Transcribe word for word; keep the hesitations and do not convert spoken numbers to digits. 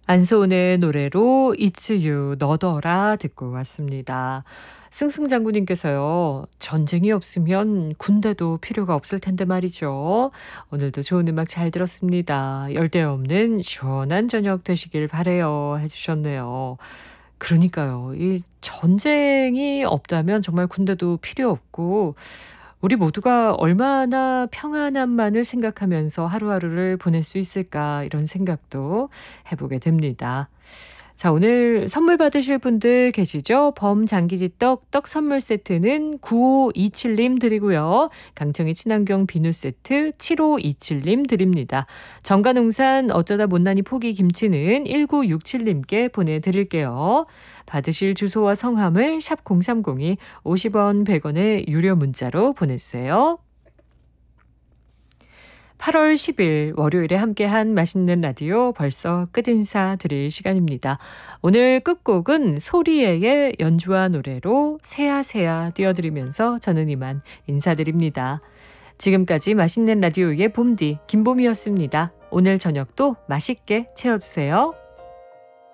안소은의 노래로 It's You 너더라 듣고 왔습니다. 승승장구님께서요. 전쟁이 없으면 군대도 필요가 없을 텐데 말이죠. 오늘도 좋은 음악 잘 들었습니다. 열대 없는 시원한 저녁 되시길 바래요 해주셨네요. 그러니까요. 이 전쟁이 없다면 정말 군대도 필요 없고 우리 모두가 얼마나 평안함만을 생각하면서 하루하루를 보낼 수 있을까 이런 생각도 해보게 됩니다. 자, 오늘 선물 받으실 분들 계시죠? 범장기지떡 떡 선물 세트는 구오이칠님 드리고요. 강청의 친환경 비누 세트 칠오이칠님 드립니다. 정가농산 어쩌다 못난이 포기 김치는 일구육칠님께 보내드릴게요. 받으실 주소와 성함을 샵 공삼공이 오십 원 백 원의 유료 문자로 보내주세요. 팔월 십일 월요일에 함께한 맛있는 라디오 벌써 끝인사 드릴 시간입니다. 오늘 끝곡은 소리에의 연주와 노래로 새야새야 띄워드리면서 저는 이만 인사드립니다. 지금까지 맛있는 라디오의 봄디 김봄이었습니다. 오늘 저녁도 맛있게 채워주세요.